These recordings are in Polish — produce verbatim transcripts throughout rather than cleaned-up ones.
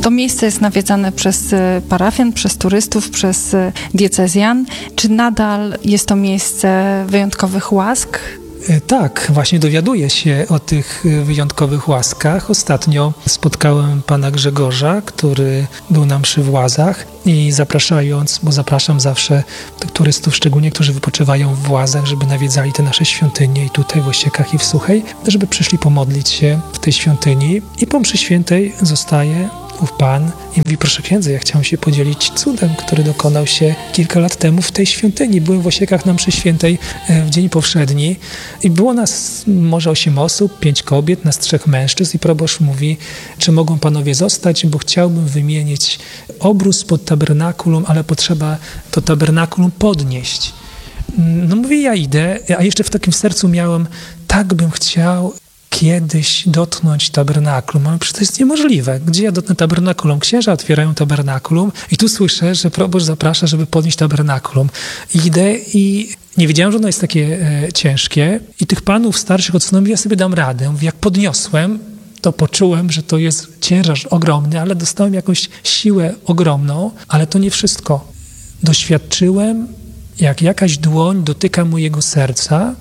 To miejsce jest nawiedzane przez parafian, przez turystów, przez diecezjan. Czy nadal jest to miejsce wyjątkowych łask? Tak, właśnie dowiaduję się o tych wyjątkowych łaskach. Ostatnio spotkałem pana Grzegorza, który był na mszy w Łazach i zapraszając, bo zapraszam zawsze tych turystów, szczególnie którzy wypoczywają w Łazach, żeby nawiedzali te nasze świątynie i tutaj w Osiekach i w Suchej, żeby przyszli pomodlić się w tej świątyni i po mszy świętej zostaje ów pan i mówi: proszę księdza, ja chciałem się podzielić cudem, który dokonał się kilka lat temu w tej świątyni. Byłem w Osiekach na mszy świętej w dzień powszedni i było nas może osiem osób, pięć kobiet, nas trzech mężczyzn i proboszcz mówi: czy mogą panowie zostać, bo chciałbym wymienić obrus pod tabernakulum, ale potrzeba to tabernakulum podnieść. No mówię, ja idę, a jeszcze w takim sercu miałem: tak bym chciał kiedyś dotknąć tabernakulum. Ale przecież to jest niemożliwe. Gdzie ja dotknę tabernakulum? Księża otwierają tabernakulum i tu słyszę, że proboszcz zaprasza, żeby podnieść tabernakulum. I idę i nie wiedziałem, że ono jest takie e, ciężkie i tych panów starszych odsunąłem, ja sobie dam radę. Mówię, jak podniosłem, to poczułem, że to jest ciężar ogromny, ale dostałem jakąś siłę ogromną, ale to nie wszystko. Doświadczyłem, jak jakaś dłoń dotyka mojego serca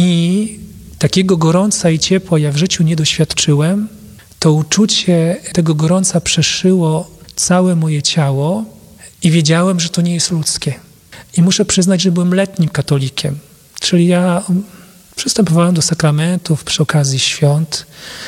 i takiego gorąca i ciepła ja w życiu nie doświadczyłem. To uczucie tego gorąca przeszyło całe moje ciało i wiedziałem, że to nie jest ludzkie. I muszę przyznać, że byłem letnim katolikiem. Czyli ja przystępowałem do sakramentów przy okazji świąt,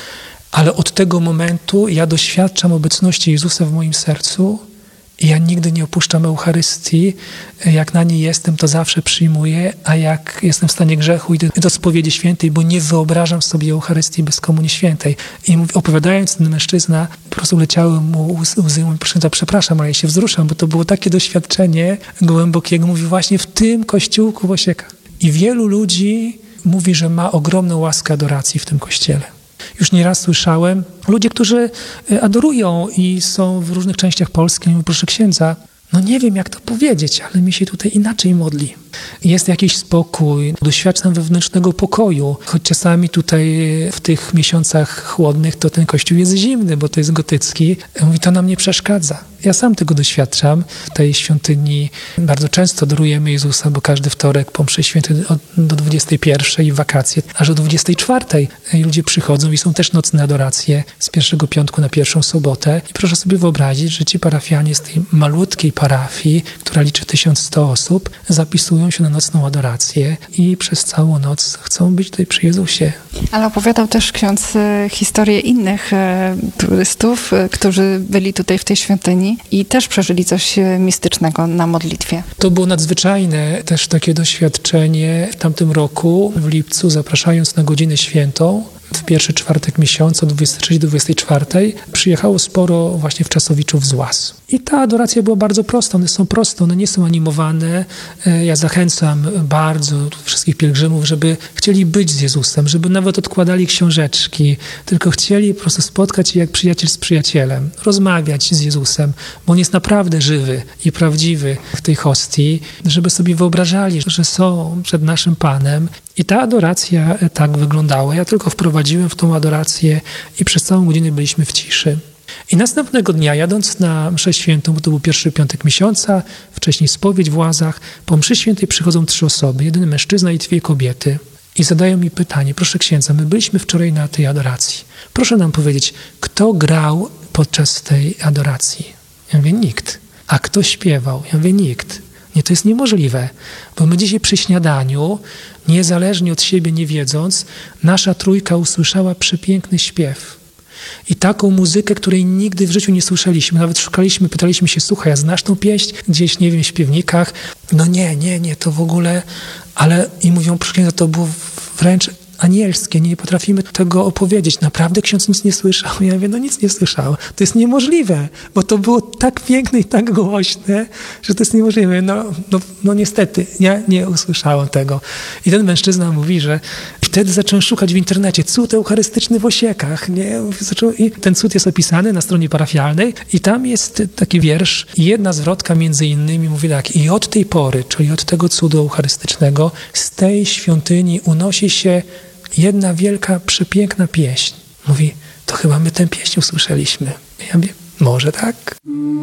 ale od tego momentu ja doświadczam obecności Jezusa w moim sercu i ja nigdy nie opuszczam Eucharystii. Jak na niej jestem, to zawsze przyjmuję, a jak jestem w stanie grzechu, idę do spowiedzi świętej, bo nie wyobrażam sobie Eucharystii bez Komunii Świętej. I opowiadając, ten mężczyzna, po prostu leciały mu łzy, mówi: przepraszam, ale ja się wzruszam, bo to było takie doświadczenie głębokiego. Mówi właśnie w tym kościółku w Osiekach. I wielu ludzi mówi, że ma ogromną łaskę adoracji w tym kościele. Już nieraz słyszałem, ludzie, którzy adorują i są w różnych częściach Polski, mówią: proszę księdza, no nie wiem jak to powiedzieć, ale mi się tutaj inaczej modli. Jest jakiś spokój, doświadczam wewnętrznego pokoju, choć czasami tutaj w tych miesiącach chłodnych to ten kościół jest zimny, bo to jest gotycki. Mówi, to nam nie przeszkadza. Ja sam tego doświadczam. W tej świątyni bardzo często adorujemy Jezusa, bo każdy wtorek po mszy świętej do dwudziestej pierwszej i w wakacje, aż o dwudziestej czwartej ludzie przychodzą i są też nocne adoracje z pierwszego piątku na pierwszą sobotę. I proszę sobie wyobrazić, że ci parafianie z tej malutkiej parafii, która liczy tysiąc sto osób, zapisują się na nocną adorację i przez całą noc chcą być tutaj przy Jezusie. Ale opowiadał też ksiądz historię innych e, turystów, e, którzy byli tutaj w tej świątyni i też przeżyli coś mistycznego na modlitwie. To było nadzwyczajne też takie doświadczenie w tamtym roku, w lipcu, zapraszając na godzinę świętą. W pierwszy czwartek miesiąca, od dwudziestej trzeciej do dwudziestej czwartej, przyjechało sporo właśnie wczasowiczów z Łaz. I ta adoracja była bardzo prosta. One są proste, one nie są animowane. Ja zachęcam bardzo wszystkich pielgrzymów, żeby chcieli być z Jezusem, żeby nawet odkładali książeczki, tylko chcieli po prostu spotkać się jak przyjaciel z przyjacielem, rozmawiać z Jezusem, bo On jest naprawdę żywy i prawdziwy w tej hostii, żeby sobie wyobrażali, że są przed naszym Panem. I ta adoracja tak wyglądała. Ja tylko wprowadziłem w tą adorację i przez całą godzinę byliśmy w ciszy. I następnego dnia, jadąc na mszę świętą, bo to był pierwszy piątek miesiąca, wcześniej spowiedź w Łazach, po mszy świętej przychodzą trzy osoby, jeden mężczyzna i dwie kobiety. I zadają mi pytanie: proszę księdza, my byliśmy wczoraj na tej adoracji. Proszę nam powiedzieć, kto grał podczas tej adoracji? Ja mówię, nikt. A kto śpiewał? Ja mówię, nikt. Nie, to jest niemożliwe, bo my dzisiaj przy śniadaniu, niezależnie od siebie nie wiedząc, nasza trójka usłyszała przepiękny śpiew. I taką muzykę, której nigdy w życiu nie słyszeliśmy. Nawet szukaliśmy, pytaliśmy się: słuchaj, a znasz tą pieśń gdzieś, nie wiem, w śpiewnikach? No nie, nie, nie, to w ogóle... Ale i mówią, proszę, to było wręcz anielskie, nie potrafimy tego opowiedzieć. Naprawdę ksiądz nic nie słyszał? Ja mówię, no nic nie słyszał. To jest niemożliwe, bo to było tak piękne i tak głośne, że to jest niemożliwe. No, no, no niestety, ja nie usłyszałem tego. I ten mężczyzna mówi, że wtedy zacząłem szukać w internecie cud eucharystyczny w Osiekach. Nie? I ten cud jest opisany na stronie parafialnej i tam jest taki wiersz i jedna zwrotka między innymi mówi tak: i od tej pory, czyli od tego cudu eucharystycznego, z tej świątyni unosi się jedna wielka, przepiękna pieśń. Mówi, to chyba my tę pieśń usłyszeliśmy. Ja mówię, Może tak?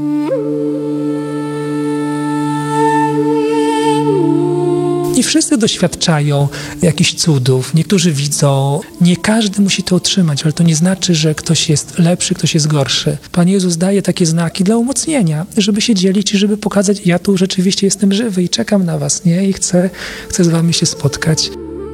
I wszyscy doświadczają jakichś cudów, niektórzy widzą, nie każdy musi to otrzymać, ale to nie znaczy, że ktoś jest lepszy, ktoś jest gorszy. Pan Jezus daje takie znaki dla umocnienia, żeby się dzielić i żeby pokazać, ja tu rzeczywiście jestem żywy i czekam na was, nie? I chcę, chcę z wami się spotkać.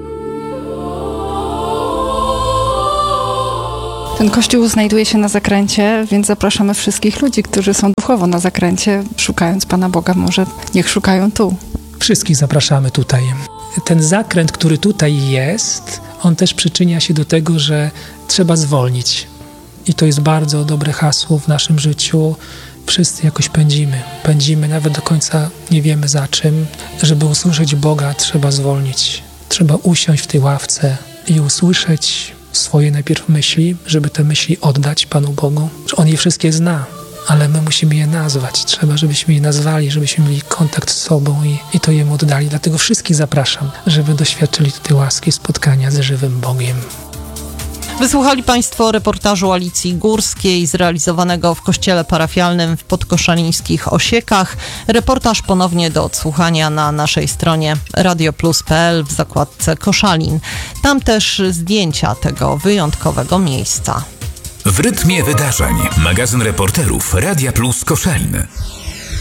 Ten kościół znajduje się na Zakręcie, więc zapraszamy wszystkich ludzi, którzy są duchowo na Zakręcie, szukając Pana Boga, może niech szukają tu. Wszystkich zapraszamy tutaj. Ten zakręt, który tutaj jest, on też przyczynia się do tego, że trzeba zwolnić. I to jest bardzo dobre hasło w naszym życiu. Wszyscy jakoś pędzimy. Pędzimy, nawet do końca nie wiemy za czym. Żeby usłyszeć Boga, trzeba zwolnić. Trzeba usiąść w tej ławce i usłyszeć swoje najpierw myśli, żeby te myśli oddać Panu Bogu. On je wszystkie zna, ale my musimy je nazwać. Trzeba, żebyśmy je nazwali, żebyśmy mieli kontakt z sobą i, i to Jemu oddali. Dlatego wszystkich zapraszam, żeby doświadczyli tej łaski spotkania z żywym Bogiem. Wysłuchali Państwo reportażu Alicji Górskiej zrealizowanego w kościele parafialnym w podkoszalińskich Osiekach. Reportaż ponownie do odsłuchania na naszej stronie radioplus kropka p l w zakładce Koszalin. Tam też zdjęcia tego wyjątkowego miejsca. W rytmie wydarzeń. Magazyn reporterów Radia Plus Koszalin.